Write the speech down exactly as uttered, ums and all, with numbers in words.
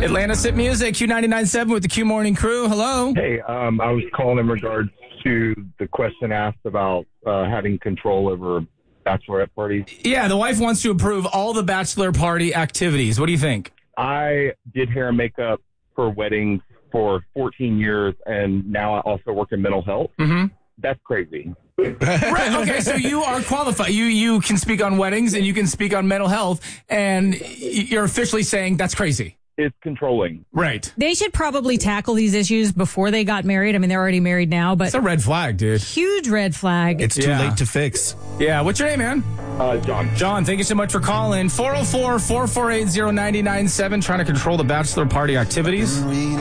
Atlantis Hit Music, Q ninety-nine point seven with the Q Morning Crew. Hello. Hey, um, I was calling in regards to the question asked about uh, having control over bachelorette parties. Yeah, the wife wants to approve all the bachelor party activities. What do you think? I did hair and makeup for weddings for fourteen years, and now I also work in mental health. Mm-hmm. That's crazy. Right, okay, so you are qualified. You you can speak on weddings and you can speak on mental health, and you're officially saying that's crazy. It's controlling. Right. They should probably tackle these issues before they got married. I mean, they're already married now, but it's a red flag, dude. Huge red flag. It's too Yeah. late to fix. Yeah, what's your name, man? Uh, John. John, thank you so much for calling. four oh four, four four eight, oh nine nine seven, trying to control the bachelor party activities.